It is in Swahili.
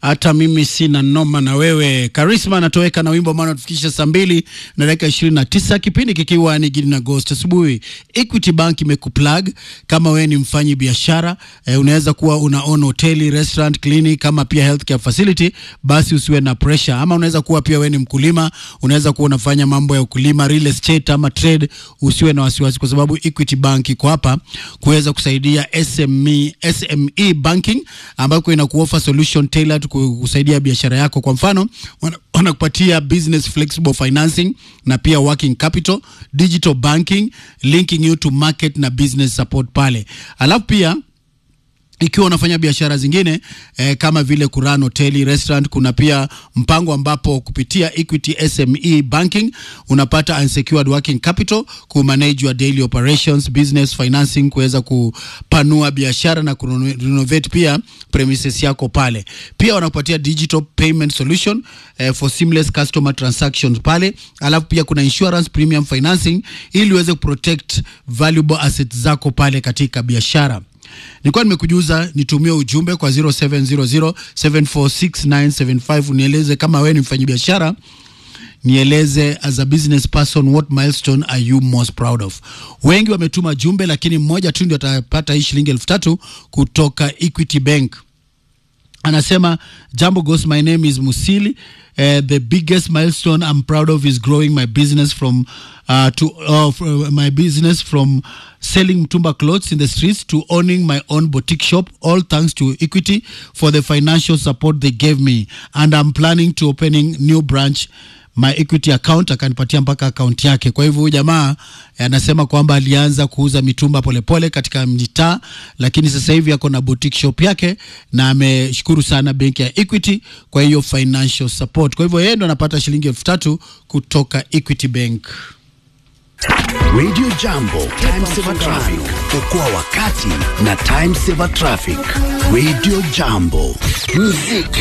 hata mimi sina noma na wewe. Charisma anatoweka na wimbo maana tufikisha saa 2 na dakika 29, kipindi kikiwa ni Gidi na Ghost asubuhi. Equity Bank imekuplug kama wewe ni mfanyi biashara, unaweza kuwa una own hoteli, restaurant, clinic kama pia healthcare facility, basi usiwe na pressure. Ama unaweza kuwa pia wewe ni mkulima, unaweza kuwa unafanya mambo ya ukulima, real estate ama trade, usiwe na wasiwasi kwa sababu Equity Bank iko hapa kuweza kusaidia SME banking ambako inakuofa solution tailored kusaidia biashara yako. Kwa mfano wanakupatia business flexible financing na pia working capital, digital banking, linking you to market na business support pale. Alafu pia ikiwa unafanya biashara zingine kama vile kurano hoteli, restaurant, kuna pia mpango ambapo kupitia Equity SME banking unapata unsecured working capital ku manage your daily operations, business financing, kuweza kupanua biashara na renovate pia premises yako pale. Pia wanakupatia digital payment solution for seamless customer transactions pale. Alafu pia kuna insurance premium financing ili uweze protect valuable assets zako pale katika biashara. Nilikuwa nimekujuza nitumie ujumbe kwa 0700746975 unieleze kama wewe ni mfanyabiashara, nieleze as a business person what milestone are you most proud of. Wengi wametuma jumbe lakini mmoja tu ndio atapata hii shilingi 3000 kutoka Equity Bank. Anasema, Jambo Ghost, my name is Musili. The biggest milestone I'm proud of is growing my business from selling mtumba clothes in the streets to owning my own boutique shop, all thanks to Equity for the financial support they gave me, and I'm planning to opening new branch. My Equity account akanipatia mpaka account yake. Kwa hivyo huyu jamaa anasema kwamba alianza kuuza mitumba polepole katika mjitaa, lakini sasa hivi yako na boutique shop yake na ameshukuru sana benki ya Equity kwa hiyo financial support. Kwa hivyo yeye ndo anapata shilingi 3000 kutoka Equity Bank. Radio Jambo, Time Saver Traffic. Okoa wakati na Time Saver Traffic. Radio Jambo. Muziki.